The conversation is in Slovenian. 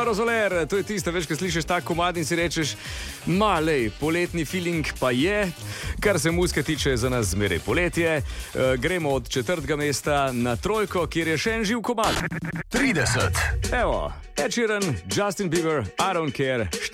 Rozoler, to je tisto, veš, ko slišiš ta komad in si rečeš, malej, poletni feeling pa je, kar se muzike tiče za nas zmeraj poletje. Gremo od 4. mesta na 3, kjer je še en živ komad. 30. Evo, Ed Sheeran, Justin Bieber, I Don't Care,